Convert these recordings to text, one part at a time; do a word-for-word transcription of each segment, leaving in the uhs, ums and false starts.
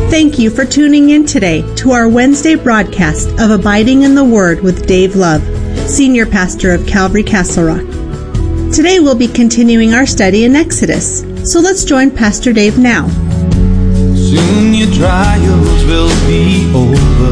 Thank you for tuning in today to our Wednesday broadcast of Abiding in the Word with Dave Love, Senior Pastor of Calvary Castle Rock. Today we'll be continuing our study in Exodus, so let's join Pastor Dave now. Soon your trials will be over.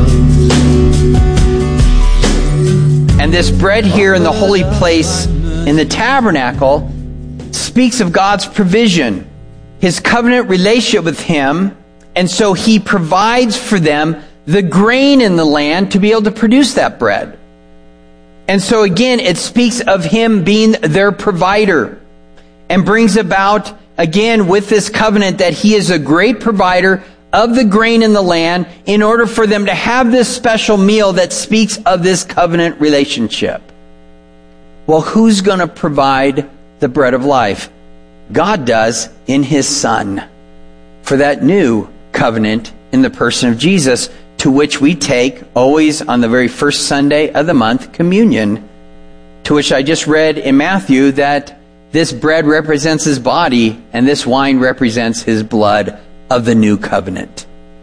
And this bread here in the holy place in the tabernacle speaks of God's provision, His covenant relationship with Him. And so He provides for them the grain in the land to be able to produce that bread. And so again, it speaks of Him being their provider and brings about, again, with this covenant that He is a great provider of the grain in the land in order for them to have this special meal that speaks of this covenant relationship. Well, who's going to provide the bread of life? God does in His Son for that new covenant in the person of Jesus, to which we take always on the very first Sunday of the month communion, to which I just read in Matthew that this bread represents His body and this wine represents His blood of the new covenant.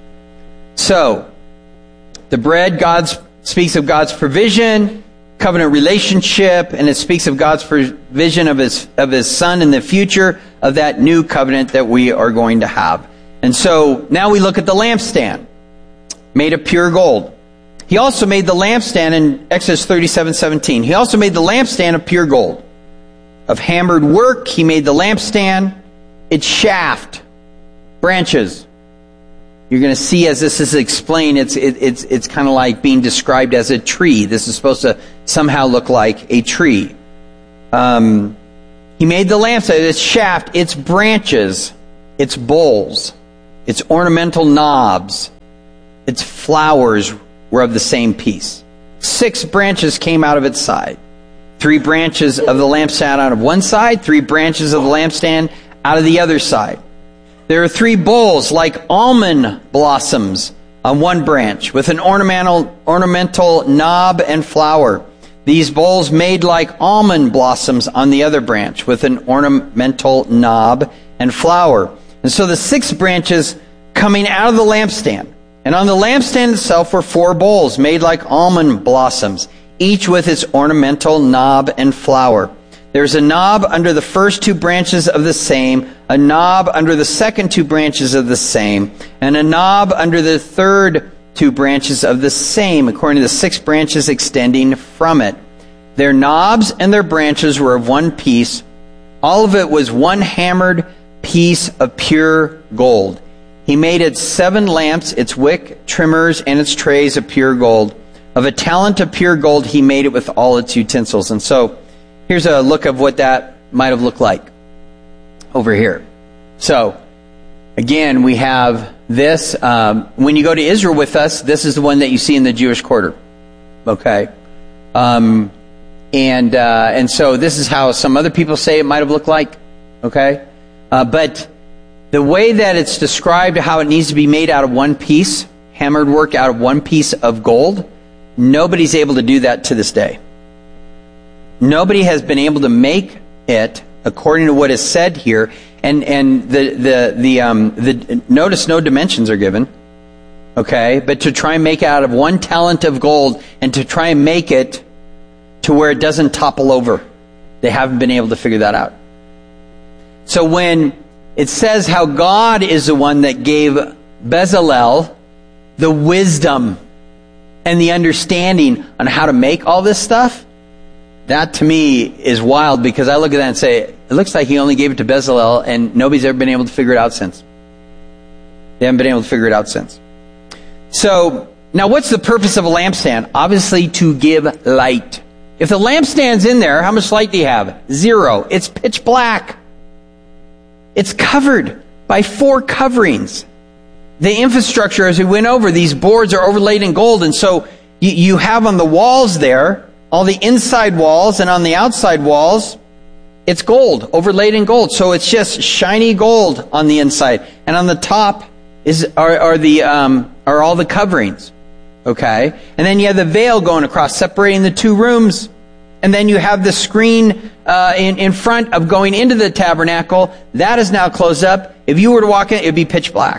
So, the bread God speaks of God's provision, covenant relationship, and it speaks of God's provision of His of His Son in the future of that new covenant that we are going to have. And so now we look at the lampstand, made of pure gold. He also made the lampstand in Exodus thirty-seven seventeen. He also made the lampstand of pure gold. Of hammered work, He made the lampstand, its shaft, branches. You're going to see as this is explained, it's it, it's it's kind of like being described as a tree. This is supposed to somehow look like a tree. Um, he made the lampstand, its shaft, its branches, its bowls, its ornamental knobs, its flowers were of the same piece. Six branches came out of its side. Three branches of the lampstand out of one side, three branches of the lampstand out of the other side. There are three bowls like almond blossoms on one branch with an ornamental ornamental knob and flower. These bowls made like almond blossoms on the other branch with an ornamental knob and flower. And so the six branches coming out of the lampstand. And on the lampstand itself were four bowls made like almond blossoms, each with its ornamental knob and flower. There's a knob under the first two branches of the same, a knob under the second two branches of the same, and a knob under the third two branches of the same, according to the six branches extending from it. Their knobs and their branches were of one piece. All of it was one hammered piece of pure gold. He made its seven lamps, its wick, trimmers, and its trays of pure gold. Of a talent of pure gold, he made it with all its utensils. And so, here's a look of what that might have looked like over here. So, again, we have this. Um, when you go to Israel with us, this is the one that you see in the Jewish quarter. Okay? Um, and uh, and so this is how some other people say it might have looked like. Okay? Uh, but the way that it's described, how it needs to be made out of one piece, hammered work out of one piece of gold, nobody's able to do that to this day. Nobody has been able to make it according to what is said here, and and the the the um the notice no dimensions are given, okay? But to try and make it out of one talent of gold and to try and make it to where it doesn't topple over, they haven't been able to figure that out. So when it says how God is the one that gave Bezalel the wisdom and the understanding on how to make all this stuff, that to me is wild, because I look at that and say, it looks like he only gave it to Bezalel and nobody's ever been able to figure it out since. They haven't been able to figure it out since. So, now what's the purpose of a lampstand? Obviously to give light. If the lampstand's in there, how much light do you have? Zero. It's pitch black. It's covered by four coverings. The infrastructure, as we went over, these boards are overlaid in gold, and so you, you have on the walls there, all the inside walls, and on the outside walls, it's gold, overlaid in gold. So it's just shiny gold on the inside, and on the top is are, are the um, are all the coverings. Okay, and then you have the veil going across, separating the two rooms, and then you have the screen uh, in in front of going into the tabernacle. That is now closed up. If you were to walk in, it would be pitch black.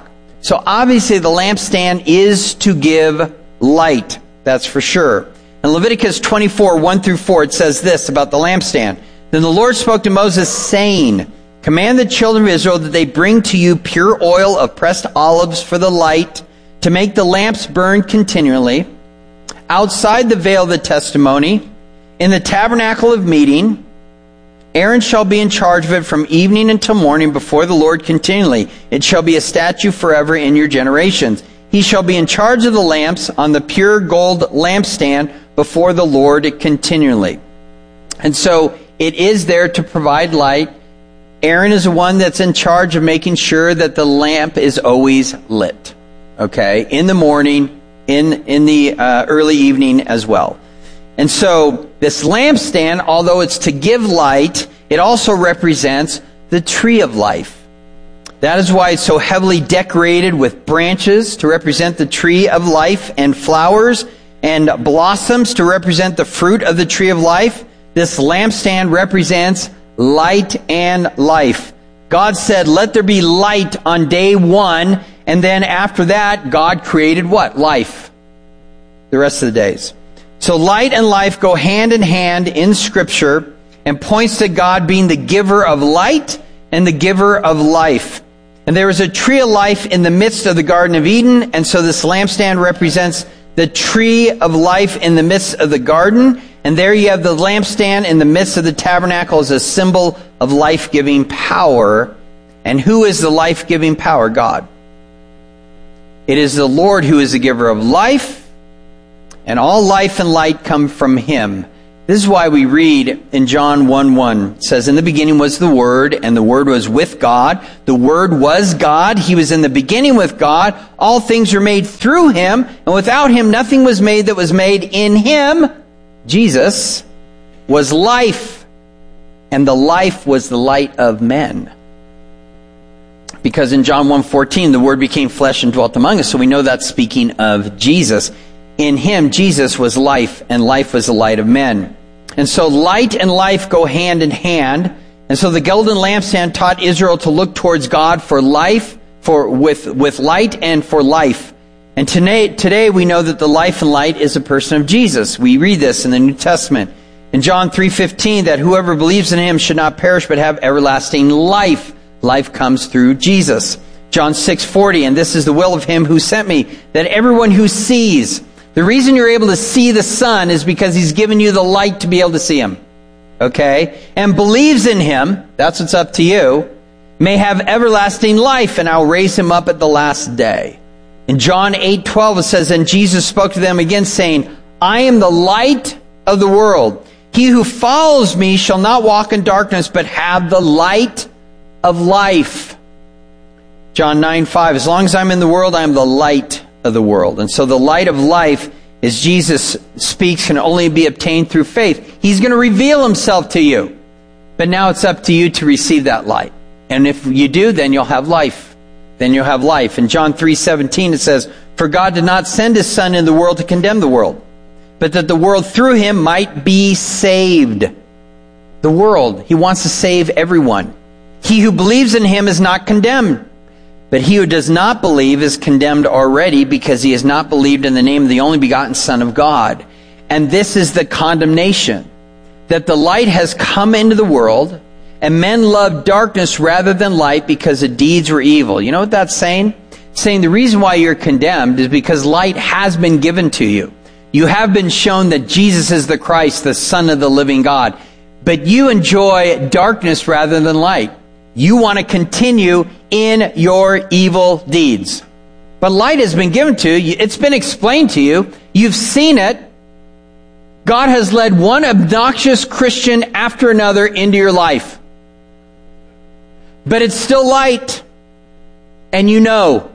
So obviously the lampstand is to give light. That's for sure. In Leviticus twenty-four, one through four, it says this about the lampstand. Then the Lord spoke to Moses, saying, command the children of Israel that they bring to you pure oil of pressed olives for the light, to make the lamps burn continually, outside the veil of the testimony, in the tabernacle of meeting. Aaron shall be in charge of it from evening until morning before the Lord continually. It shall be a statute forever in your generations. He shall be in charge of the lamps on the pure gold lampstand before the Lord continually. And so it is there to provide light. Aaron is the one that's in charge of making sure that the lamp is always lit. Okay? In the morning, in, in the uh, early evening as well. And so this lampstand, although it's to give light, it also represents the tree of life. That is why it's so heavily decorated with branches to represent the tree of life, and flowers and blossoms to represent the fruit of the tree of life. This lampstand represents light and life. God said, let there be light on day one, and then after that, God created what? Life. The rest of the days. So light and life go hand in hand in Scripture and points to God being the giver of light and the giver of life. And there is a tree of life in the midst of the Garden of Eden, and so this lampstand represents the tree of life in the midst of the garden. And there you have the lampstand in the midst of the tabernacle as a symbol of life-giving power. And who is the life-giving power? God. It is the Lord who is the giver of life. And all life and light come from Him. This is why we read in John one one. It says, in the beginning was the Word, and the Word was with God. The Word was God. He was in the beginning with God. All things were made through Him, and without Him nothing was made that was made. In Him, Jesus, was life, and the life was the light of men. Because in John one fourteen, the Word became flesh and dwelt among us, so we know that's speaking of Jesus. In Him, Jesus was life, and life was the light of men. And so light and life go hand in hand. And so the golden lampstand taught Israel to look towards God for life, for with, with light and for life. And today, today we know that the life and light is a person of Jesus. We read this in the New Testament. In John three fifteen, that whoever believes in Him should not perish but have everlasting life. Life comes through Jesus. John six forty, and this is the will of Him who sent me, that everyone who sees. The reason you're able to see the Son is because He's given you the light to be able to see Him. Okay? And believes in Him, that's what's up to you, may have everlasting life, and I'll raise him up at the last day. In John eight twelve it says, and Jesus spoke to them again, saying, I am the light of the world. He who follows me shall not walk in darkness, but have the light of life. John nine five, as long as I'm in the world, I am the light of the world. And so the light of life, as Jesus speaks, can only be obtained through faith. He's going to reveal Himself to you. But now it's up to you to receive that light. And if you do, then you'll have life. Then you'll have life. In John three seventeen it says, for God did not send His Son in the world to condemn the world, but that the world through Him might be saved. The world. He wants to save everyone. He who believes in Him is not condemned. But he who does not believe is condemned already, because he has not believed in the name of the only begotten Son of God. And this is the condemnation, that the light has come into the world, and men love darkness rather than light because the deeds were evil. You know what that's saying? It's saying the reason why you're condemned is because light has been given to you. You have been shown that Jesus is the Christ, the Son of the living God. But you enjoy darkness rather than light. You want to continue in your evil deeds. But light has been given to you. It's been explained to you. You've seen it. God has led one obnoxious Christian after another into your life. But it's still light. And you know.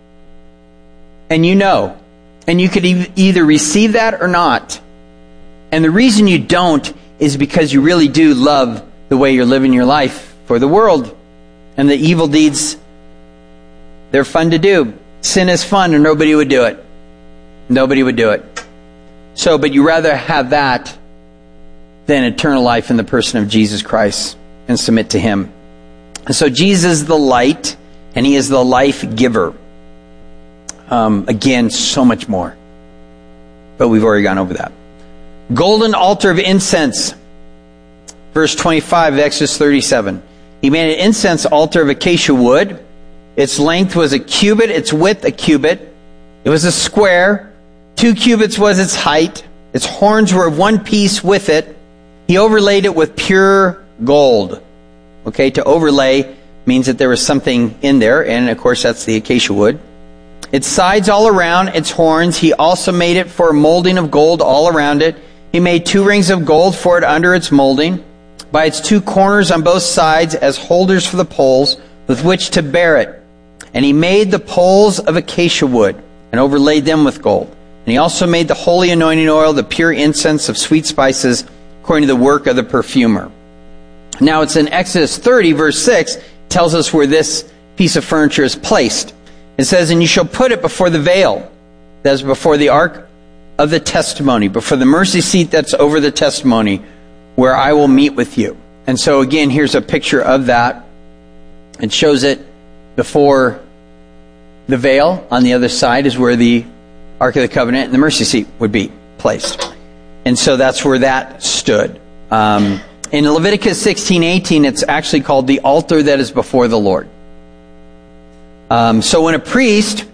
And you know. And you could e- either receive that or not. And the reason you don't is because you really do love the way you're living your life for the world. And the evil deeds, they're fun to do. Sin is fun, and nobody would do it. Nobody would do it. So, but you rather have that than eternal life in the person of Jesus Christ and submit to Him. And so Jesus is the light, and He is the life giver. Um, again, so much more. But we've already gone over that. Golden altar of incense. Verse twenty-five of Exodus thirty-seven. He made an incense altar of acacia wood. Its length was a cubit, its width a cubit. It was a square. Two cubits was its height. Its horns were of one piece with it. He overlaid it with pure gold. Okay, to overlay means that there was something in there, and of course that's the acacia wood. Its sides all around, its horns. He also made it for a molding of gold all around it. He made two rings of gold for it under its molding, by its two corners on both sides as holders for the poles with which to bear it. And he made the poles of acacia wood and overlaid them with gold. And he also made the holy anointing oil, the pure incense of sweet spices, according to the work of the perfumer. Now it's in Exodus thirty, verse six, tells us where this piece of furniture is placed. It says, and you shall put it before the veil, that is before the ark of the testimony, before the mercy seat that's over the testimony, where I will meet with you. And so again, here's a picture of that. It shows it before the veil. On the other side is where the Ark of the Covenant and the mercy seat would be placed. And so that's where that stood. Um, in Leviticus sixteen eighteen, it's actually called the altar that is before the Lord. Um, so when a priest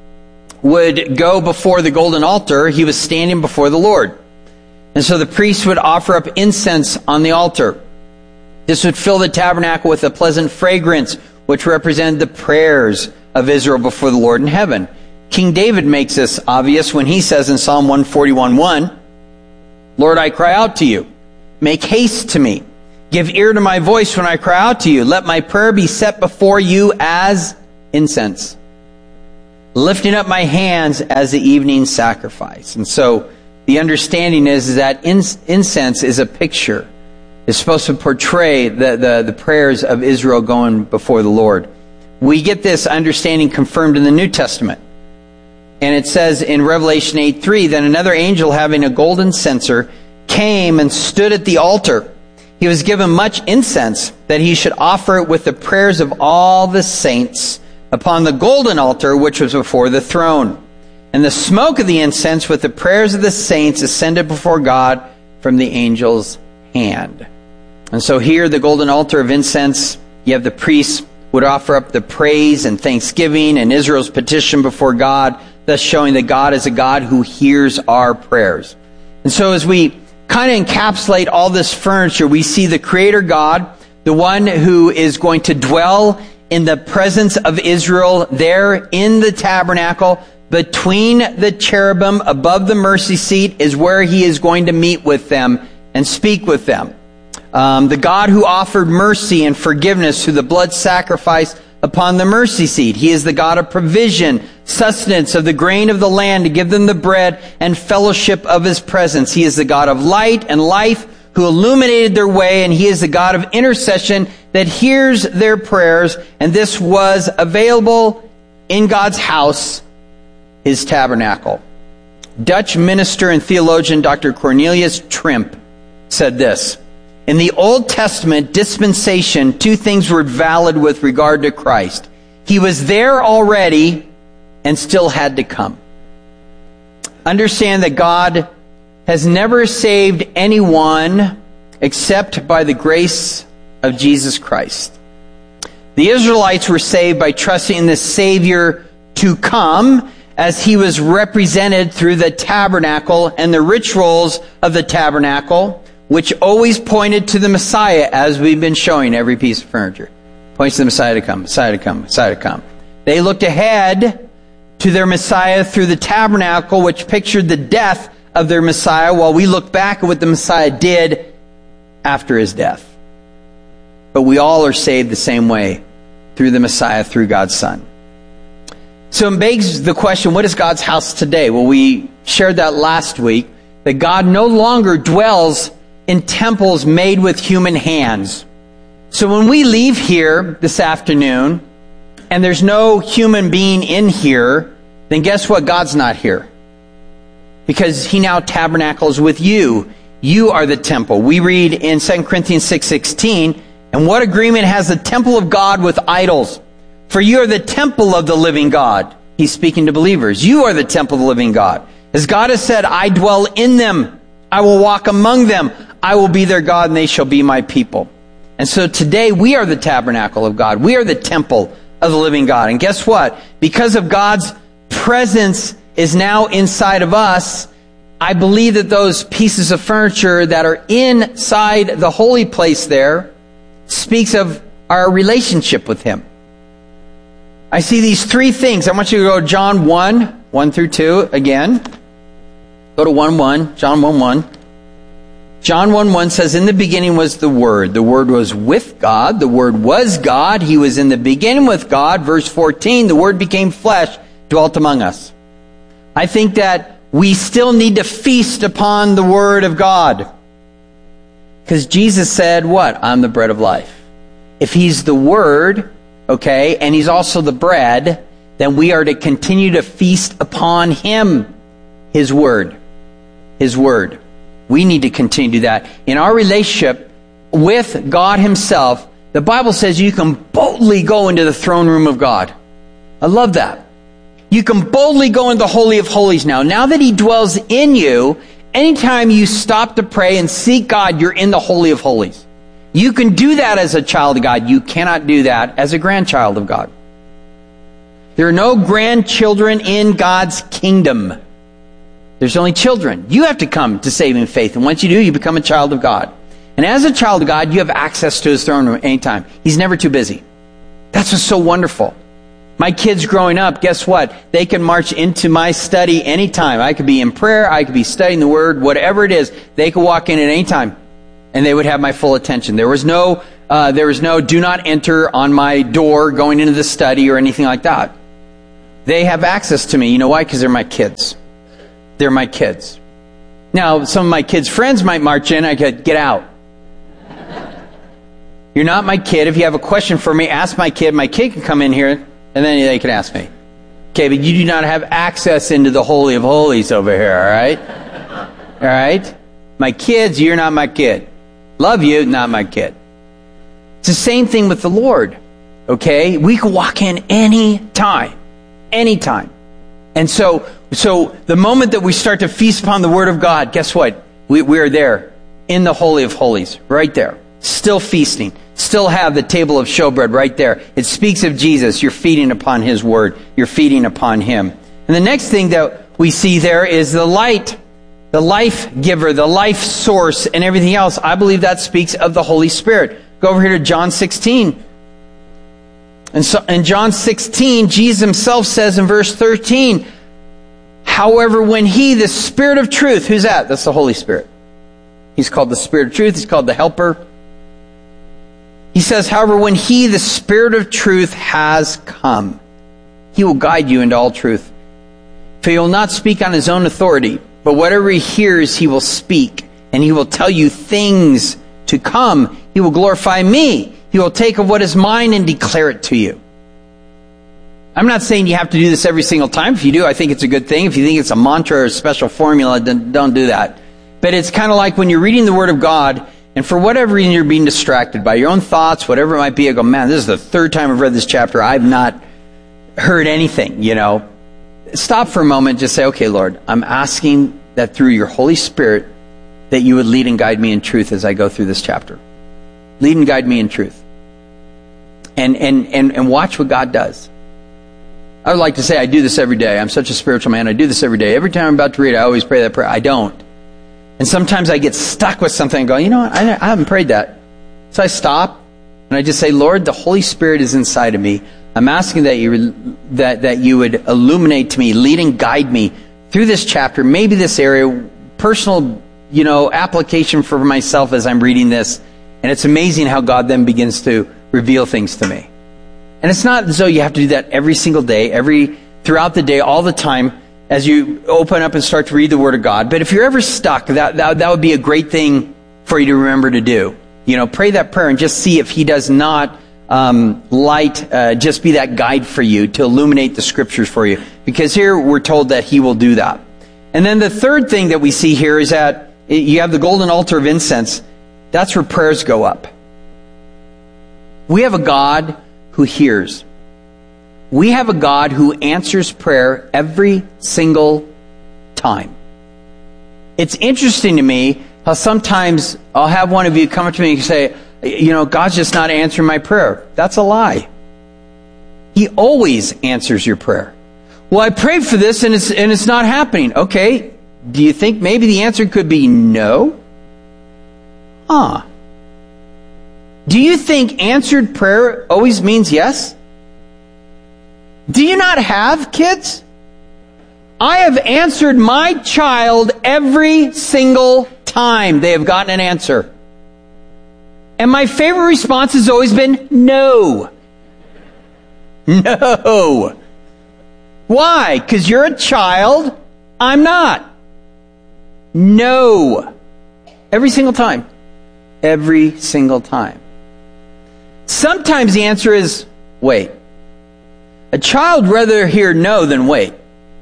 would go before the golden altar, he was standing before the Lord. And so the priest would offer up incense on the altar. This would fill the tabernacle with a pleasant fragrance, which represented the prayers of Israel before the Lord in heaven. King David makes this obvious when he says in Psalm one forty-one one, Lord, I cry out to you. Make haste to me. Give ear to my voice when I cry out to you. Let my prayer be set before you as incense, lifting up my hands as the evening sacrifice. And so the understanding is, is that incense is a picture. It's supposed to portray the, the, the prayers of Israel going before the Lord. We get this understanding confirmed in the New Testament. And it says in Revelation eight three, then another angel having a golden censer came and stood at the altar. He was given much incense that he should offer it with the prayers of all the saints upon the golden altar which was before the throne. And the smoke of the incense with the prayers of the saints ascended before God from the angel's hand. And so here, the golden altar of incense, you have the priests would offer up the praise and thanksgiving and Israel's petition before God, thus showing that God is a God who hears our prayers. And so as we kind of encapsulate all this furniture, we see the Creator God, the one who is going to dwell in the presence of Israel there in the tabernacle. Between the cherubim above the mercy seat is where he is going to meet with them and speak with them. Um, the God who offered mercy and forgiveness through the blood sacrifice upon the mercy seat. He is the God of provision, sustenance of the grain of the land to give them the bread and fellowship of his presence. He is the God of light and life who illuminated their way, and he is the God of intercession that hears their prayers. And this was available in God's house, his tabernacle. Dutch minister and theologian Doctor Cornelius Trimp said this, in the Old Testament dispensation, two things were valid with regard to Christ. He was there already and still had to come. Understand that God has never saved anyone except by the grace of Jesus Christ. The Israelites were saved by trusting in the Savior to come, as he was represented through the tabernacle and the rituals of the tabernacle, which always pointed to the Messiah, as we've been showing every piece of furniture. Points to the Messiah to come, Messiah to come, Messiah to come. They looked ahead to their Messiah through the tabernacle, which pictured the death of their Messiah, while we look back at what the Messiah did after his death. But we all are saved the same way, through the Messiah, through God's Son. So it begs the question, what is God's house today? Well, we shared that last week, that God no longer dwells in temples made with human hands. So when we leave here this afternoon, and there's no human being in here, then guess what? God's not here. Because he now tabernacles with you. You are the temple. We read in Second Corinthians six sixteen, and what agreement has the temple of God with idols? For you are the temple of the living God. He's speaking to believers. You are the temple of the living God. As God has said, I dwell in them. I will walk among them. I will be their God, and they shall be my people. And so today, we are the tabernacle of God. We are the temple of the living God. And guess what? Because of God's presence is now inside of us, I believe that those pieces of furniture that are inside the holy place there speaks of our relationship with Him. I see these three things. I want you to go to John one, one through two again. Go to one one, John one one. John one one says, in the beginning was the Word. The Word was with God. The Word was God. He was in the beginning with God. Verse fourteen, the Word became flesh, dwelt among us. I think that we still need to feast upon the Word of God. Because Jesus said, what? I'm the bread of life. If He's the Word, okay, and He's also the bread, then we are to continue to feast upon Him, His Word. His Word. We need to continue to do that. In our relationship with God Himself, the Bible says you can boldly go into the throne room of God. I love that. You can boldly go into the Holy of Holies now. Now that He dwells in you, anytime you stop to pray and seek God, you're in the Holy of Holies. You can do that as a child of God. You cannot do that as a grandchild of God. There are no grandchildren in God's kingdom. There's only children. You have to come to saving faith. And once you do, you become a child of God. And as a child of God, you have access to His throne room anytime. He's never too busy. That's what's so wonderful. My kids growing up, guess what? They can march into my study anytime. I could be in prayer. I could be studying the Word. Whatever it is, they could walk in at any time. And they would have my full attention. There was no, uh, there was no do not enter on my door going into the study or anything like that. They have access to me. You know why? Because they're my kids. They're my kids. Now, some of my kids' friends might march in. I could get out. You're not my kid. If you have a question for me, ask my kid. My kid can come in here, and then they can ask me. Okay, but you do not have access into the Holy of Holies over here, all right? All right? My kids, you're not my kid. Love you, not my kid. It's the same thing with the Lord, okay? We can walk in any time. Any time. And so, so the moment that we start to feast upon the Word of God, guess what? We, we are there in the Holy of Holies, right there. Still feasting. Still have the table of showbread right there. It speaks of Jesus. You're feeding upon His Word. You're feeding upon Him. And the next thing that we see there is the light, the life giver, the life source, and everything else. I believe that speaks of the Holy Spirit. Go over here to John sixteen. And so in John sixteen, Jesus Himself says in verse thirteen, however, when He, the Spirit of truth, who's that? That's the Holy Spirit. He's called the Spirit of truth. He's called the Helper. He says, however, when He, the Spirit of truth, has come, He will guide you into all truth. For He will not speak on His own authority, but whatever He hears, He will speak, and He will tell you things to come. He will glorify Me. He will take of what is mine and declare it to you. I'm not saying you have to do this every single time. If you do, I think it's a good thing. If you think it's a mantra or a special formula, then don't do that. But it's kind of like when you're reading the Word of God, and for whatever reason you're being distracted by your own thoughts, whatever it might be, I go, man, this is the third time I've read this chapter. I've not heard anything, you know. Stop for a moment. Just say, okay, Lord, I'm asking that through your Holy Spirit that you would lead and guide me in truth as I go through this chapter. Lead and guide me in truth. And, and, and, and watch what God does. I would like to say I do this every day. I'm such a spiritual man. I do this every day. Every time I'm about to read, I always pray that prayer. I don't. And sometimes I get stuck with something and go, you know what? I, I haven't prayed that. So I stop and I just say, Lord, the Holy Spirit is inside of me. I'm asking that you, that, that you would illuminate to me, lead and guide me through this chapter, maybe this area, personal, you know, application for myself as I'm reading this. And it's amazing how God then begins to reveal things to me. And it's not as though you have to do that every single day, every throughout the day, all the time, as you open up and start to read the Word of God. But if you're ever stuck, that, that, that would be a great thing for you to remember to do. You know, pray that prayer and just see if He does not um, light, uh, just be that guide for you to illuminate the Scriptures for you. Because here we're told that He will do that. And then the third thing that we see here is that you have the golden altar of incense. That's where prayers go up. We have a God who hears. We have a God who answers prayer every single time. It's interesting to me how sometimes I'll have one of you come up to me and say, you know, God's just not answering my prayer. That's a lie. He always answers your prayer. Well, I prayed for this and it's and it's not happening. Okay, do you think maybe the answer could be no? Huh. Do you think answered prayer always means yes? Do you not have kids? I have answered my child every single time they have gotten an answer. And my favorite response has always been no. No. Why? Because you're a child. I'm not. No. Every single time. Every single time. Sometimes the answer is wait. A child would rather hear no than wait.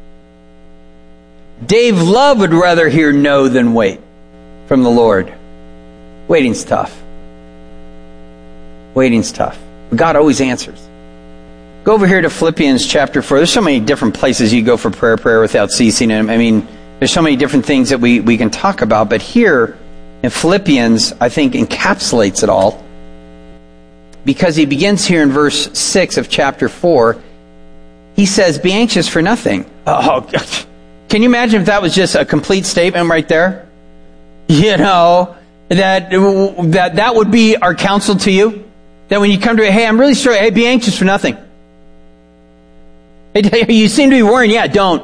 Dave Love would rather hear no than wait from the Lord. Waiting's tough. Waiting's tough. But God always answers. Go over here to Philippians chapter four. There's so many different places you go for prayer, prayer without ceasing. And I mean, there's so many different things that we, we can talk about. But here in Philippians, I think encapsulates it all. Because he begins here in verse six of chapter four. He says, be anxious for nothing. Oh, can you imagine if that was just a complete statement right there? You know, that that that would be our counsel to you. That when you come to it, hey, I'm really sorry. Hey, be anxious for nothing. Hey, you seem to be worrying. Yeah, don't.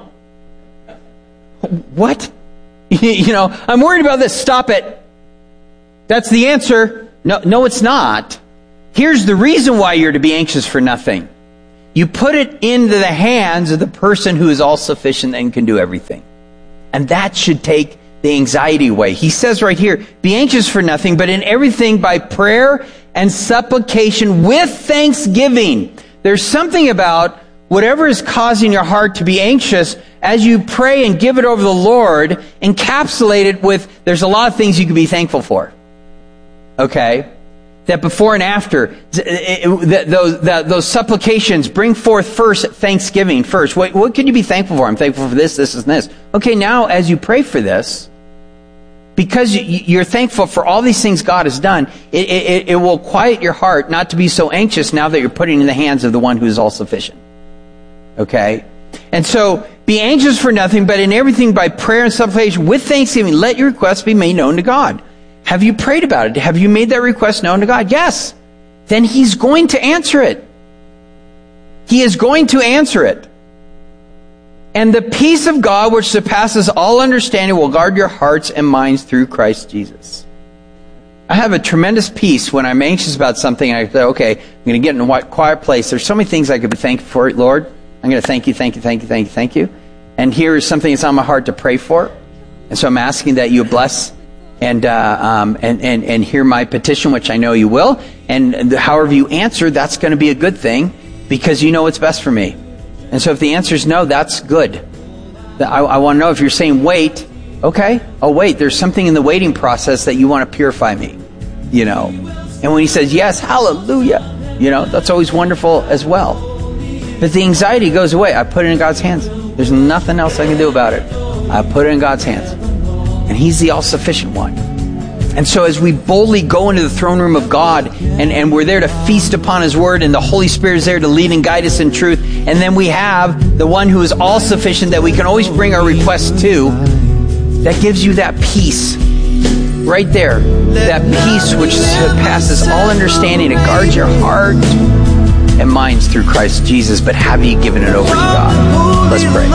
What? You know, I'm worried about this. Stop it. That's the answer. No, no, it's not. Here's the reason why you're to be anxious for nothing. You put it into the hands of the person who is all-sufficient and can do everything. And that should take the anxiety away. He says right here, be anxious for nothing, but in everything by prayer and supplication with thanksgiving. There's something about whatever is causing your heart to be anxious, as you pray and give it over the Lord, encapsulate it with, there's a lot of things you can be thankful for. Okay? That before and after, those, those supplications bring forth first thanksgiving first. What, what can you be thankful for? I'm thankful for this, this, and this. Okay, now as you pray for this, because you're thankful for all these things God has done, it, it, it will quiet your heart not to be so anxious now that you're putting in the hands of the one who is all-sufficient. Okay? And so, be anxious for nothing, but in everything by prayer and supplication with thanksgiving, let your requests be made known to God. Have you prayed about it? Have you made that request known to God? Yes. Then He's going to answer it. He is going to answer it. And the peace of God, which surpasses all understanding, will guard your hearts and minds through Christ Jesus. I have a tremendous peace when I'm anxious about something and I say, okay, I'm going to get in a quiet place. There's so many things I could be thankful for, Lord. I'm going to thank you, thank you, thank you, thank you, thank you. And here is something that's on my heart to pray for. And so I'm asking that you bless and uh, um, and, and, and hear my petition, which I know you will. And however you answer, that's going to be a good thing because you know what's best for me. And so if the answer is no, that's good. I, I want to know if you're saying wait, okay, oh wait, there's something in the waiting process that you want to purify me, you know. And when he says yes, hallelujah, you know, that's always wonderful as well. But the anxiety goes away. I put it in God's hands. There's nothing else I can do about it. I put it in God's hands. And He's the all-sufficient one. And so as we boldly go into the throne room of God, and, and we're there to feast upon His Word, and the Holy Spirit is there to lead and guide us in truth, and then we have the one who is all-sufficient that we can always bring our requests to, that gives you that peace. Right there. That peace which surpasses all understanding. It guards your heart and minds through Christ Jesus. But have you given it over to God? Let's pray.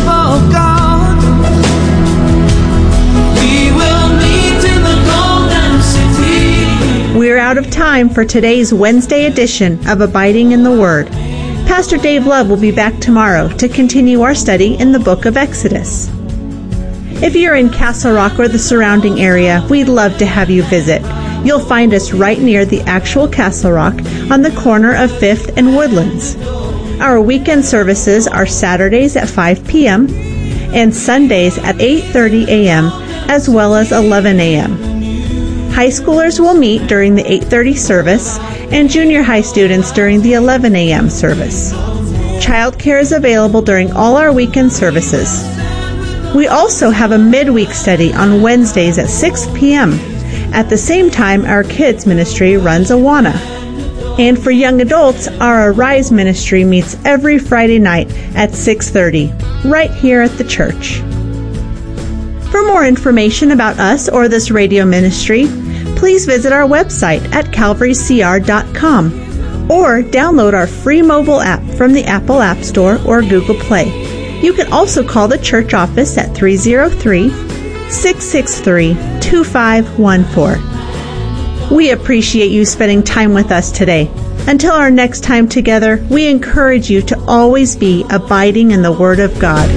We're out of time for today's Wednesday edition of Abiding in the Word. Pastor Dave Love will be back tomorrow to continue our study in the book of Exodus. If you're in Castle Rock or the surrounding area, we'd love to have you visit. You'll find us right near the actual Castle Rock on the corner of fifth and Woodlands. Our weekend services are Saturdays at five p.m. and Sundays at eight thirty a.m. as well as eleven a.m. High schoolers will meet during the eight thirty service and junior high students during the eleven a.m. service. Childcare is available during all our weekend services. We also have a midweek study on Wednesdays at six p.m. At the same time, our kids ministry runs Awana. And for young adults, our Arise ministry meets every Friday night at six thirty, right here at the church. For more information about us or this radio ministry, please visit our website at calvary c r dot com or download our free mobile app from the Apple App Store or Google Play. You can also call the church office at three oh three, six six three, two five one four. We appreciate you spending time with us today. Until our next time together, we encourage you to always be abiding in the Word of God.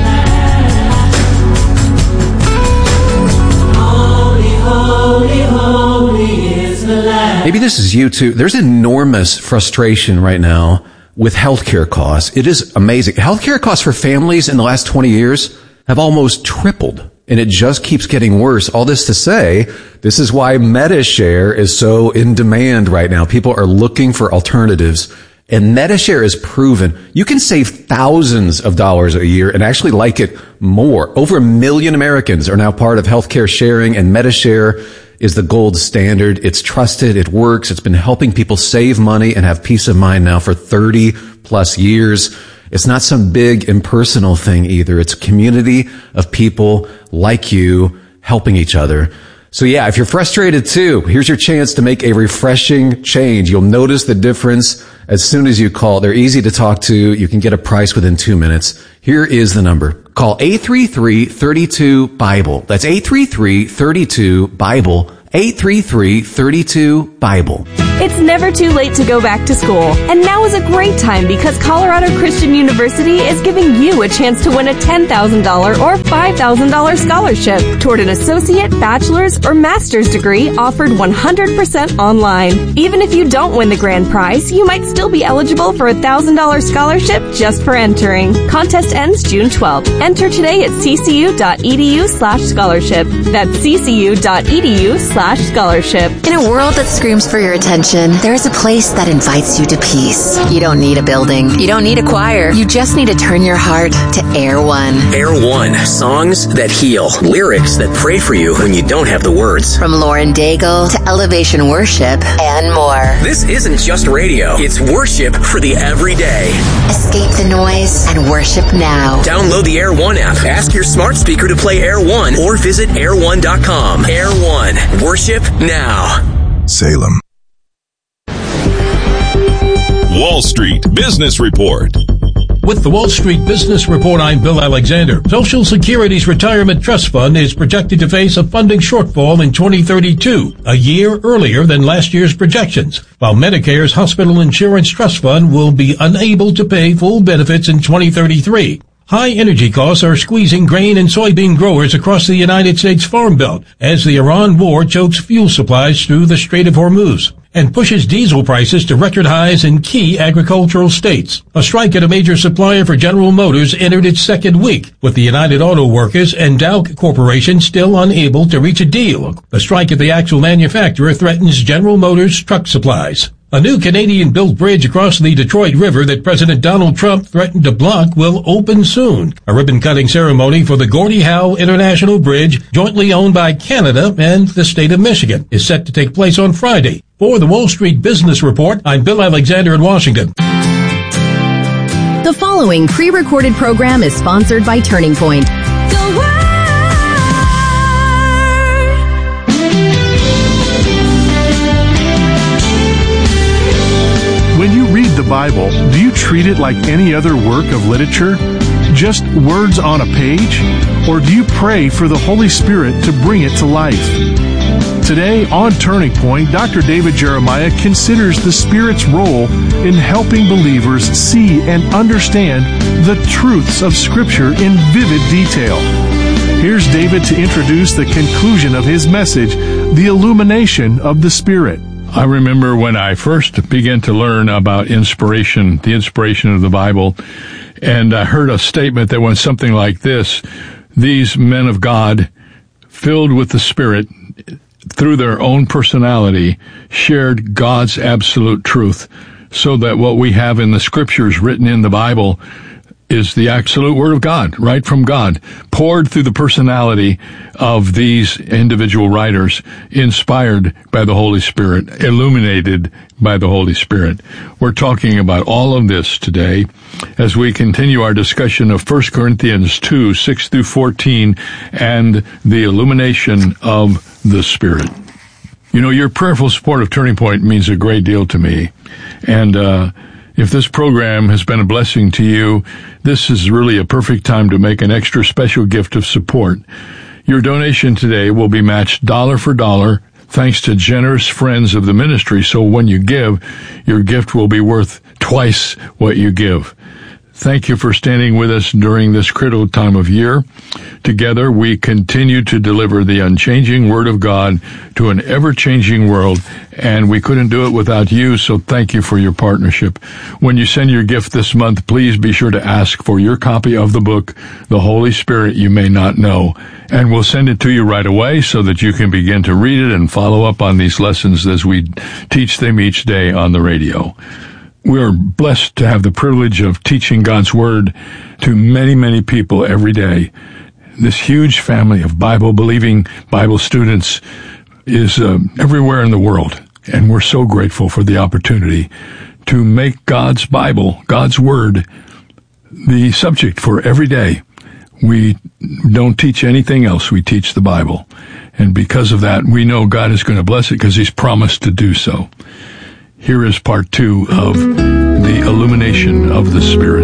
Holy, holy, holy is the Lamb. Maybe this is you too. There's enormous frustration right now with healthcare costs. It is amazing. Healthcare costs for families in the last twenty years have almost tripled. And it just keeps getting worse. All this to say, this is why MediShare is so in demand right now. People are looking for alternatives. And MediShare is proven you can save thousands of dollars a year and actually like it more. Over a million Americans are now part of healthcare sharing, and MediShare is the gold standard. It's trusted. It works. It's been helping people save money and have peace of mind now for thirty plus years. It's not some big impersonal thing either. It's a community of people like you helping each other. So yeah, if you're frustrated too, here's your chance to make a refreshing change. You'll notice the difference as soon as you call. They're easy to talk to. You can get a price within two minutes. Here is the number. Call eight three three, three two, BIBLE. That's eight three three, three two, BIBLE. eight three three, three two, BIBLE. It's never too late to go back to school. And now is a great time because Colorado Christian University is giving you a chance to win a ten thousand dollars or five thousand dollars scholarship toward an associate, bachelor's, or master's degree offered one hundred percent online. Even if you don't win the grand prize, you might still be eligible for a one thousand dollars scholarship just for entering. Contest ends June twelfth. Enter today at ccu.edu slash scholarship. That's ccu.edu slash scholarship. In a world that screams for your attention, there is a place that invites you to peace. You don't need a building. You don't need a choir. You just need to turn your heart to Air One. Air One. Songs that heal. Lyrics that pray for you when you don't have the words. From Lauren Daigle to Elevation Worship and more. This isn't just radio. It's worship for the everyday. Escape the noise and worship now. Download the Air One app. Ask your smart speaker to play Air One or visit air one dot com. Air One. Worship now. Salem. Wall Street Business Report. With the Wall Street Business Report, I'm Bill Alexander. Social Security's Retirement Trust Fund is projected to face a funding shortfall in twenty thirty-two, a year earlier than last year's projections, while Medicare's Hospital Insurance Trust Fund will be unable to pay full benefits in twenty thirty-three. High energy costs are squeezing grain and soybean growers across the United States Farm Belt as the Iran war chokes fuel supplies through the Strait of Hormuz and pushes diesel prices to record highs in key agricultural states. A strike at a major supplier for General Motors entered its second week, with the United Auto Workers and Dow Corporation still unable to reach a deal. The strike at the axle manufacturer threatens General Motors truck supplies. A new Canadian-built bridge across the Detroit River that President Donald Trump threatened to block will open soon. A ribbon-cutting ceremony for the Gordie Howe International Bridge, jointly owned by Canada and the state of Michigan, is set to take place on Friday. For the Wall Street Business Report, I'm Bill Alexander in Washington. The following pre-recorded program is sponsored by Turning Point. When you read the Bible, do you treat it like any other work of literature? Just words on a page? Or do you pray for the Holy Spirit to bring it to life? Today on Turning Point, Doctor David Jeremiah considers the Spirit's role in helping believers see and understand the truths of Scripture in vivid detail. Here's David to introduce the conclusion of his message, The Illumination of the Spirit. I remember when I first began to learn about inspiration, the inspiration of the Bible, and I heard a statement that went something like this: these men of God, filled with the Spirit, through their own personality, shared God's absolute truth. so that what we have in the Scriptures written in the Bible is the absolute Word of God, right from God, poured through the personality of these individual writers, inspired by the Holy Spirit, illuminated by the Holy Spirit. We're talking about all of this today as we continue our discussion of First Corinthians two, six through fourteen, and the illumination of the Spirit. You know, your prayerful support of Turning Point means a great deal to me, and uh if this program has been a blessing to you, this is really a perfect time to make an extra special gift of support. Your donation today will be matched dollar for dollar, thanks to generous friends of the ministry, so when you give, your gift will be worth twice what you give. Thank you for standing with us during this critical time of year. Together, we continue to deliver the unchanging Word of God to an ever-changing world, and we couldn't do it without you, so thank you for your partnership. When you send your gift this month, please be sure to ask for your copy of the book, The Holy Spirit You May Not Know, and we'll send it to you right away so that you can begin to read it and follow up on these lessons as we teach them each day on the radio. We are blessed to have the privilege of teaching God's Word to many, many people every day. This huge family of Bible-believing Bible students is uh, everywhere in the world, and we're so grateful for the opportunity to make God's Bible, God's Word, the subject for every day. We don't teach anything else. We teach the Bible. And because of that, we know God is going to bless it because He's promised to do so. Here is part two of the illumination of the Spirit.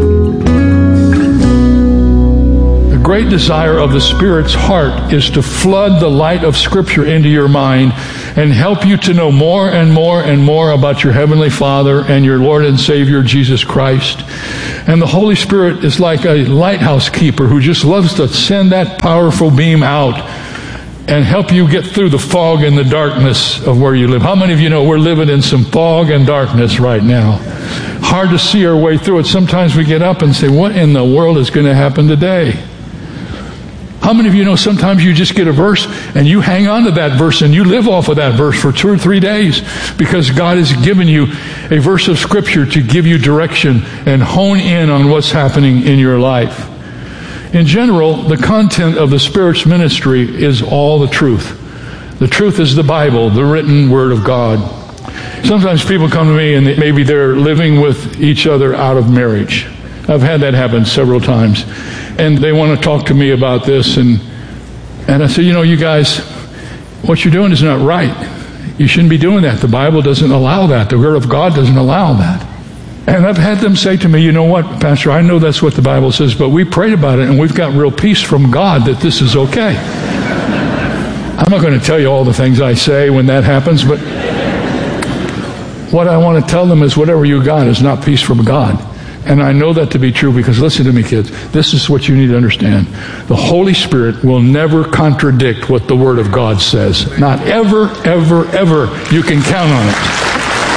The great desire of the Spirit's heart is to flood the light of Scripture into your mind and help you to know more and more and more about your Heavenly Father and your Lord and Savior, Jesus Christ. And the Holy Spirit is like a lighthouse keeper who just loves to send that powerful beam out and help you get through the fog and the darkness of where you live. How many of you know we're living in some fog and darkness right now? Hard to see our way through it. Sometimes we get up and say, what in the world is going to happen today? How many of you know sometimes you just get a verse and you hang on to that verse and you live off of that verse for two or three days because God has given you a verse of Scripture to give you direction and hone in on what's happening in your life. In general, the content of the Spirit's ministry is all the truth. The truth is the Bible, the written Word of God. Sometimes people come to me and they, maybe they're living with each other out of marriage. I've had that happen several times. And they want to talk to me about this. And, and I say, you know, you guys, what you're doing is not right. You shouldn't be doing that. The Bible doesn't allow that. The Word of God doesn't allow that. And I've had them say to me, you know what, Pastor, I know that's what the Bible says, but we prayed about it and we've got real peace from God that this is okay. I'm not going to tell you all the things I say when that happens, but what I want to tell them is whatever you got is not peace from God. And I know that to be true because listen to me, kids, this is what you need to understand. The Holy Spirit will never contradict what the Word of God says. Not ever, ever, ever. You can count on it.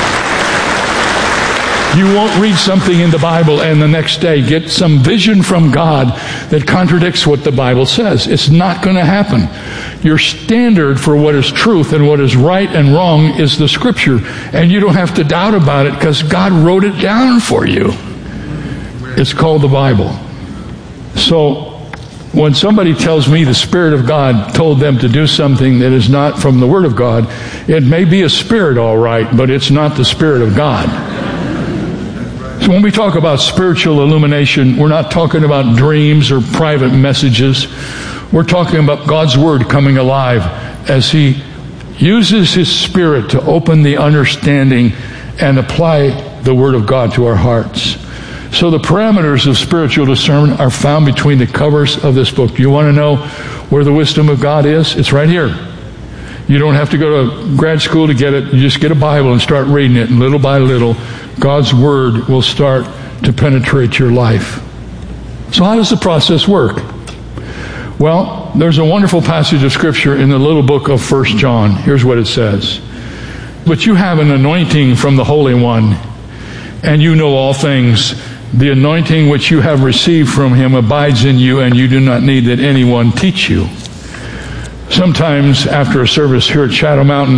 You won't read something in the Bible and the next day get some vision from God that contradicts what the Bible says. It's not going to happen. Your standard for what is truth and what is right and wrong is the Scripture. And you don't have to doubt about it because God wrote it down for you. It's called the Bible. So when somebody tells me the Spirit of God told them to do something that is not from the Word of God, it may be a spirit, all right, but it's not the Spirit of God. So when we talk about spiritual illumination, we're not talking about dreams or private messages. We're talking about God's Word coming alive as He uses His Spirit to open the understanding and apply the Word of God to our hearts. So the parameters of spiritual discernment are found between the covers of this book. Do you want to know where the wisdom of God is? It's right here. You don't have to go to grad school to get it. You just get a Bible and start reading it, and little by little, God's Word will start to penetrate your life. So how does the process work? Well, there's a wonderful passage of Scripture in the little book of First John. Here's what it says. But you have an anointing from the Holy One, and you know all things. The anointing which you have received from Him abides in you, and you do not need that anyone teach you. Sometimes after a service here at Shadow Mountain,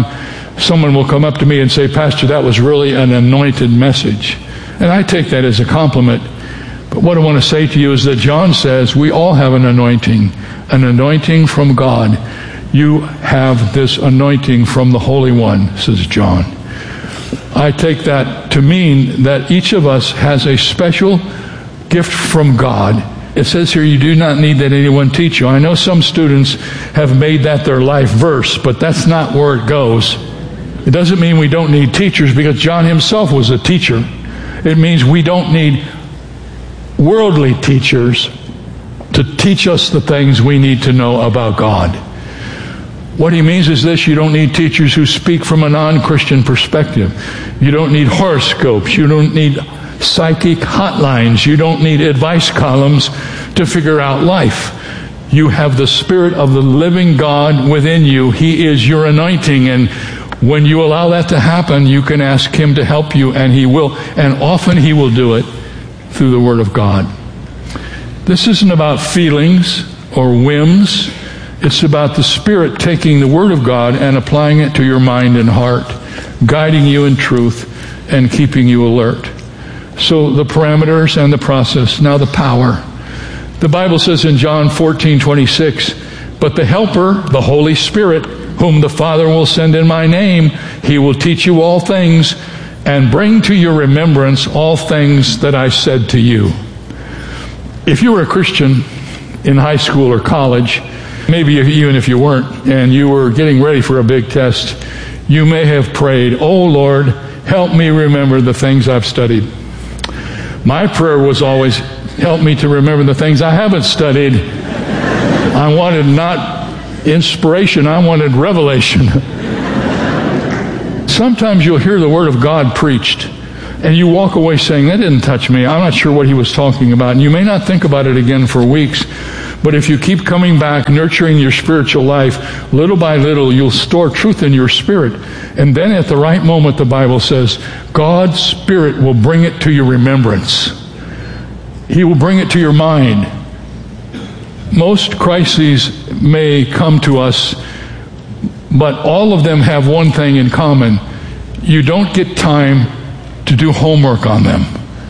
someone will come up to me and say, Pastor, that was really an anointed message. And I take that as a compliment. But what I want to say to you is that John says we all have an anointing, an anointing from God. You have this anointing from the Holy One, says John. I take that to mean that each of us has a special gift from God. It says here, you do not need that anyone teach you. I know some students have made that their life verse, but that's not where it goes. It doesn't mean we don't need teachers, because John himself was a teacher. It means we don't need worldly teachers to teach us the things we need to know about God. What he means is this: you don't need teachers who speak from a non-Christian perspective. You don't need horoscopes. You don't need psychic hotlines. You don't need advice columns to figure out life. You have the Spirit of the living God within you. He is your anointing, and when you allow that to happen, you can ask him to help you, and he will. And often he will do it through the Word of God. This isn't about feelings or whims. It's about the Spirit taking the Word of God and applying it to your mind and heart, guiding you in truth and keeping you alert. So the parameters and the process. Now the power. The Bible says in John fourteen twenty-six, but the Helper, the Holy Spirit, whom the Father will send in my name, he will teach you all things and bring to your remembrance all things that I said to you. If you were a Christian in high school or college, maybe even if you weren't, and you were getting ready for a big test, you may have prayed, oh Lord, help me remember the things I've studied. My prayer was always, help me to remember the things I haven't studied. I wanted not inspiration, I wanted revelation. Sometimes you'll hear the Word of God preached, and you walk away saying, that didn't touch me. I'm not sure what he was talking about. And you may not think about it again for weeks, but if you keep coming back, nurturing your spiritual life, little by little, you'll store truth in your spirit. And then at the right moment, the Bible says, God's Spirit will bring it to your remembrance. He will bring it to your mind. Most crises may come to us, but all of them have one thing in common. You don't get time to do homework on them.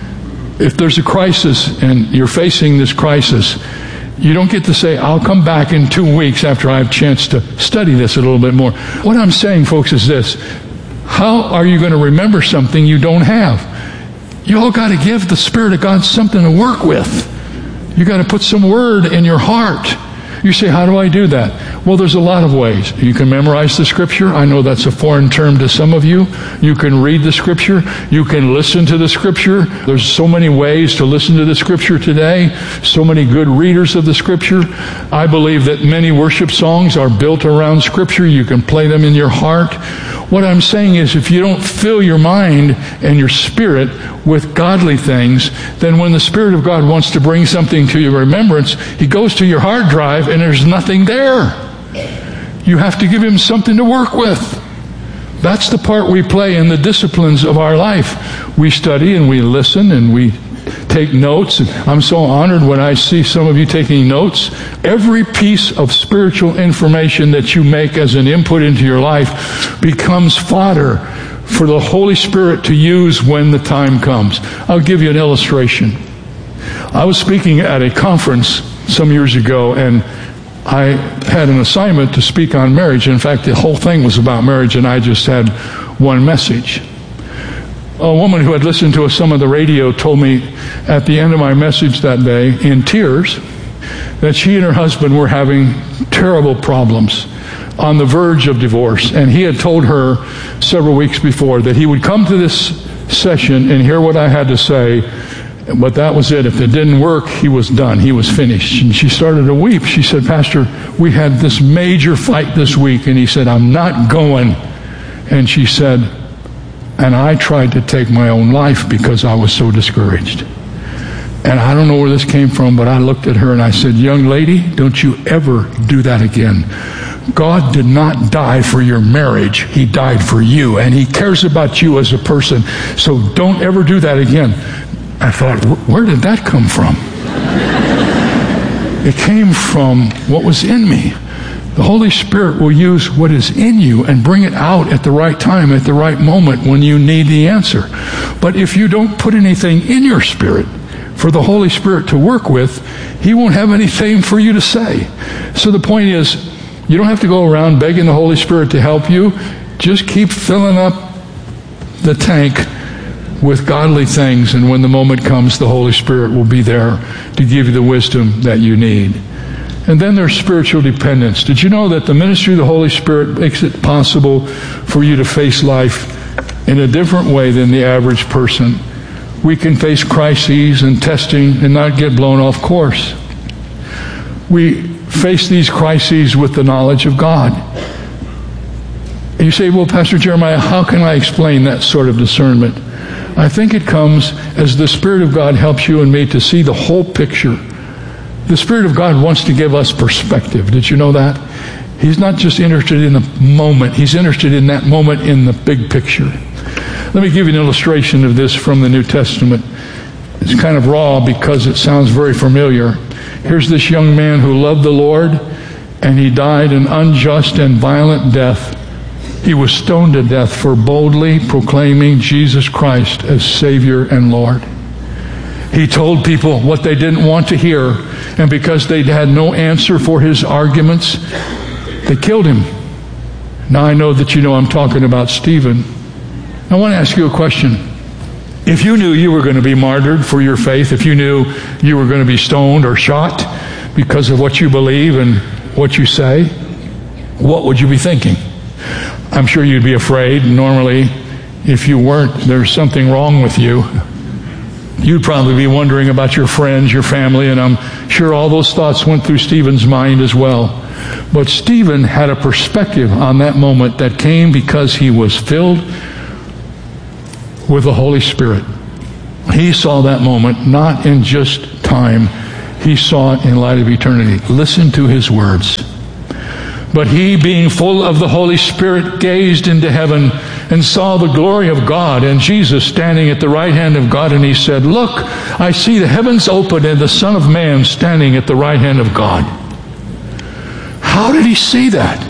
If there's a crisis and you're facing this crisis, you don't get to say, I'll come back in two weeks after I have a chance to study this a little bit more. What I'm saying, folks, is this. How are you going to remember something you don't have? You all got to give the Spirit of God something to work with. You got to put some word in your heart. You say, how do I do that? Well, there's a lot of ways. You can memorize the Scripture. I know that's a foreign term to some of you. You can read the Scripture. You can listen to the Scripture. There's so many ways to listen to the Scripture today. So many good readers of the Scripture. I believe that many worship songs are built around Scripture. You can play them in your heart. What I'm saying is, if you don't fill your mind and your spirit with godly things, then when the Spirit of God wants to bring something to your remembrance, he goes to your hard drive and there's nothing there. You have to give him something to work with. That's the part we play in the disciplines of our life. We study and we listen and we take notes. And I'm so honored when I see some of you taking notes. Every piece of spiritual information that you make as an input into your life becomes fodder for the Holy Spirit to use when the time comes. I'll give you an illustration. I was speaking at a conference some years ago, and I had an assignment to speak on marriage. In fact, the whole thing was about marriage, and I just had one message. A woman who had listened to some of the radio told me at the end of my message that day, in tears, that she and her husband were having terrible problems, on the verge of divorce. And he had told her several weeks before that he would come to this session and hear what I had to say, but that was it. If it didn't work, he was done. He was finished. And she started to weep. She said, Pastor, we had this major fight this week. And he said, I'm not going. And she said, and I tried to take my own life because I was so discouraged. And I don't know where this came from, but I looked at her and I said, young lady, don't you ever do that again. God did not die for your marriage. He died for you, and he cares about you as a person. So don't ever do that again. I thought, where did that come from? It came from what was in me. The Holy Spirit will use what is in you and bring it out at the right time, at the right moment when you need the answer. But if you don't put anything in your spirit for the Holy Spirit to work with, He won't have anything for you to say. So the point is, you don't have to go around begging the Holy Spirit to help you. Just keep filling up the tank with godly things, and when the moment comes, the Holy Spirit will be there to give you the wisdom that you need. And then there's spiritual dependence. Did you know that the ministry of the Holy Spirit makes it possible for you to face life in a different way than the average person? We can face crises and testing and not get blown off course. We face these crises with the knowledge of God. And you say, well, Pastor Jeremiah, how can I explain that sort of discernment? I think it comes as the Spirit of God helps you and me to see the whole picture. The Spirit of God wants to give us perspective. Did you know that? He's not just interested in the moment. He's interested in that moment in the big picture. Let me give you an illustration of this from the New Testament. It's kind of raw because it sounds very familiar. Here's this young man who loved the Lord, and he died an unjust and violent death. He was stoned to death for boldly proclaiming Jesus Christ as Savior and Lord. He told people what they didn't want to hear, and because they had no answer for his arguments, they killed him. Now I know that you know I'm talking about Stephen. I want to ask you a question. If you knew you were going to be martyred for your faith, if you knew you were going to be stoned or shot because of what you believe and what you say, what would you be thinking? I'm sure you'd be afraid. Normally, if you weren't, there's something wrong with you. You'd probably be wondering about your friends, your family, and I'm sure all those thoughts went through Stephen's mind as well. But Stephen had a perspective on that moment that came because he was filled with the Holy Spirit. He saw that moment not in just time, he saw it in light of eternity. Listen to his words. But he, being full of the Holy Spirit, gazed into heaven and saw the glory of God and Jesus standing at the right hand of God, and he said, "Look, I see the heavens open and the Son of Man standing at the right hand of God." How did he see that?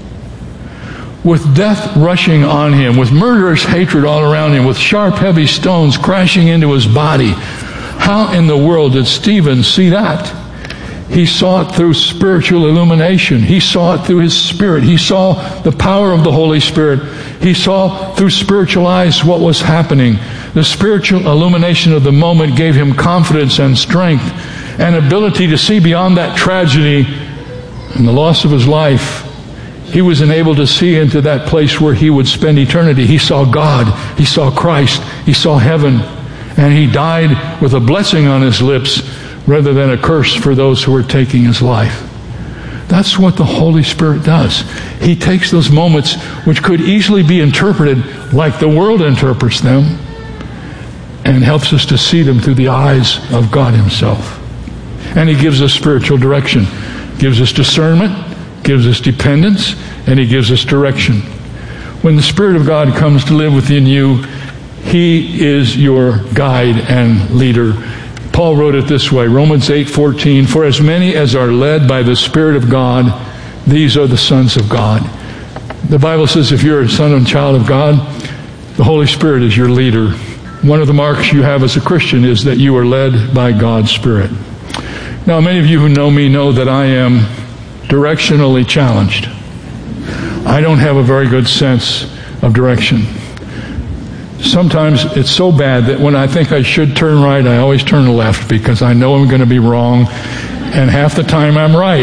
With death rushing on him, with murderous hatred all around him, with sharp, heavy stones crashing into his body. How in the world did Stephen see that? He saw it through spiritual illumination. He saw it through his spirit. He saw the power of the Holy Spirit. He saw through spiritual eyes what was happening. The spiritual illumination of the moment gave him confidence and strength and ability to see beyond that tragedy and the loss of his life. He was enabled to see into that place where he would spend eternity. He saw God. He saw Christ. He saw heaven. And he died with a blessing on his lips rather than a curse for those who were taking his life. That's what the Holy Spirit does. He takes those moments which could easily be interpreted like the world interprets them and helps us to see them through the eyes of God Himself. And He gives us spiritual direction, gives us discernment, gives us dependence, and He gives us direction. When the Spirit of God comes to live within you, He is your guide and leader. Paul wrote it this way, Romans eight fourteen, "For as many as are led by the Spirit of God, these are the sons of God." The Bible says if you're a son and child of God, the Holy Spirit is your leader. One of the marks you have as a Christian is that you are led by God's Spirit. Now, many of you who know me know that I am directionally challenged. I don't have a very good sense of direction. Sometimes it's so bad that when I think I should turn right, I always turn left because I know I'm going to be wrong, and half the time I'm right.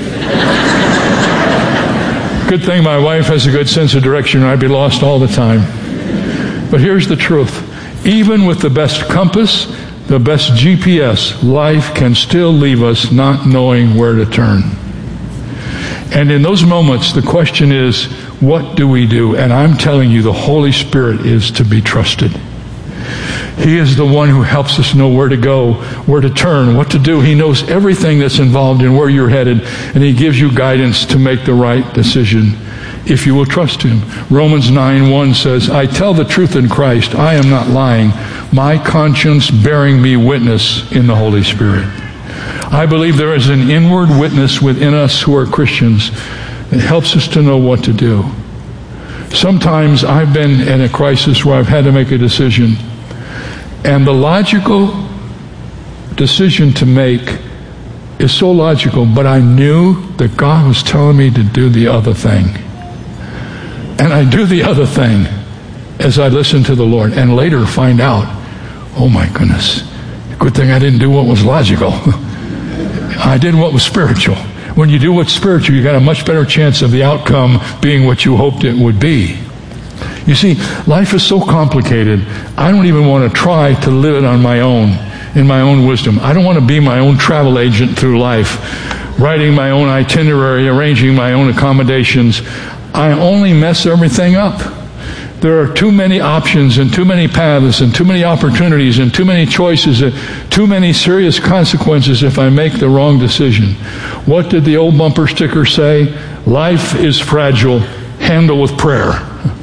Good thing my wife has a good sense of direction, or I'd be lost all the time. But here's the truth. Even with the best compass, the best G P S, life can still leave us not knowing where to turn. And in those moments, the question is, what do we do? And I'm telling you, the Holy Spirit is to be trusted. He is the one who helps us know where to go, where to turn, what to do. He knows everything that's involved in where you're headed, and He gives you guidance to make the right decision if you will trust Him. Romans nine one says, "I tell the truth in Christ, I am not lying, my conscience bearing me witness in the Holy Spirit." I believe there is an inward witness within us who are Christians that helps us to know what to do. Sometimes I've been in a crisis where I've had to make a decision, and the logical decision to make is so logical, but I knew that God was telling me to do the other thing. And I do the other thing as I listen to the Lord, and later find out, oh my goodness, good thing I didn't do what was logical. I did what was spiritual. When you do what's spiritual, you got a much better chance of the outcome being what you hoped it would be. You see, life is so complicated, I don't even want to try to live it on my own, in my own wisdom. I don't want to be my own travel agent through life, writing my own itinerary, arranging my own accommodations. I only mess everything up. There are too many options and too many paths and too many opportunities and too many choices and too many serious consequences if I make the wrong decision. What did the old bumper sticker say? Life is fragile. Handle with prayer.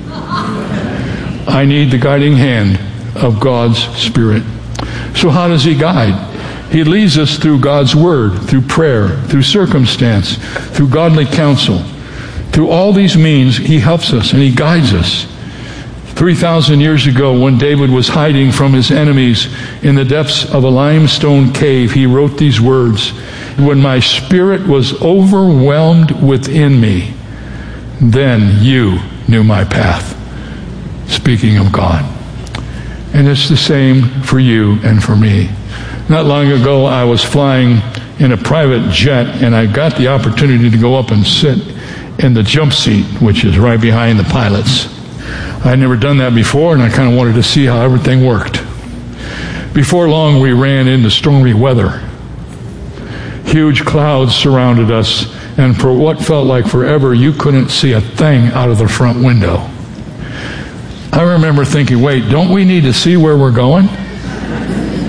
I need the guiding hand of God's Spirit. So how does He guide? He leads us through God's Word, through prayer, through circumstance, through godly counsel. Through all these means, He helps us and He guides us. three thousand years ago, when David was hiding from his enemies in the depths of a limestone cave, he wrote these words, "When my spirit was overwhelmed within me, then you knew my path." Speaking of God. And it's the same for you and for me. Not long ago, I was flying in a private jet, and I got the opportunity to go up and sit in the jump seat, which is right behind the pilots. I'd never done that before, and I kind of wanted to see how everything worked. Before long, we ran into stormy weather. Huge clouds surrounded us, and for what felt like forever, you couldn't see a thing out of the front window. I remember thinking, wait, don't we need to see where we're going?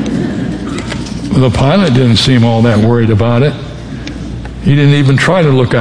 The pilot didn't seem all that worried about it. He didn't even try to look out.